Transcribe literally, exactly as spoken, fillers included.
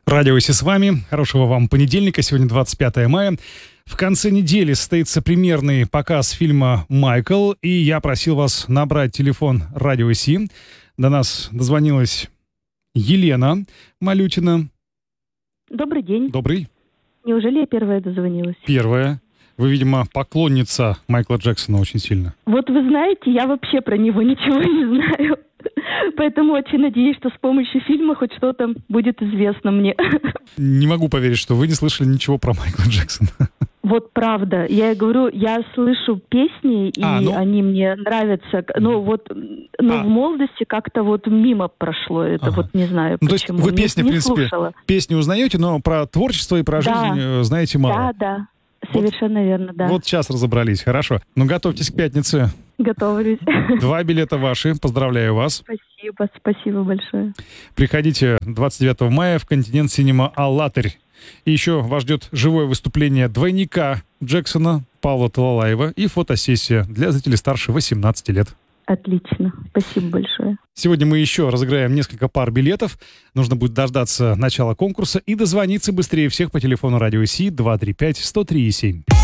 Радио Си с вами. Хорошего вам понедельника. Сегодня двадцать пятое мая. В конце недели состоится премьерный показ фильма «Майкл», и я просил вас набрать телефон Радио Си. До нас дозвонилась Елена Малютина. Добрый день. Добрый. Неужели я первая дозвонилась? Первая. Вы, видимо, поклонница Майкла Джексона очень сильно. Вот вы знаете, я вообще про него ничего не знаю. Поэтому очень надеюсь, что с помощью фильма хоть что-то будет известно мне. Не могу поверить, что вы не слышали ничего про Майкла Джексона. Вот правда. Я говорю, я слышу песни, и а, ну... они мне нравятся. Но вот но а. в молодости как-то вот мимо прошло это. Ага. Вот не знаю ну, почему. То есть вы песни, не, в принципе, слушала. песни узнаете, но про творчество и про да. жизнь знаете мало. Да, да. Совершенно вот, верно, да. Вот сейчас разобрались. Хорошо. Ну, готовьтесь к пятнице. Готовлюсь. Два билета ваши. Поздравляю вас. Спасибо, спасибо большое. Приходите двадцать девятого мая в Континент Синема «АЛЛАТРЬ». И еще вас ждет живое выступление двойника Джексона, Павла Талалаева, и фотосессия для зрителей старше восемнадцати лет. Отлично. Спасибо большое. Сегодня мы еще разыграем несколько пар билетов. Нужно будет дождаться начала конкурса и дозвониться быстрее всех по телефону Радио Си два три пять сто три семь.